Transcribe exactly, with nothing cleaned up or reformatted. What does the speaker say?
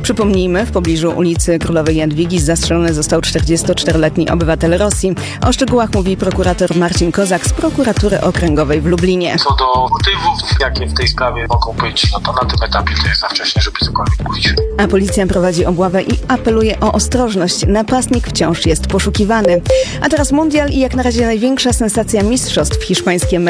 Przypomnijmy, w pobliżu ulicy Królowej Jadwigi zastrzelony został czterdziestoczteroletni obywatel Rosji. O szczegółach mówi prokurator Marcin Kozak z prokuratury okręgowej w Lublinie. Co do motywów, jakie w tej sprawie mogą być, no to na tym etapie to jest za wcześnie, żeby cokolwiek mówić. A policja prowadzi obławę i apeluje o ostrożność. Napastnik wciąż jest poszukiwany. A teraz mundial i jak na razie największa sensacja mistrzostw hiszpańskie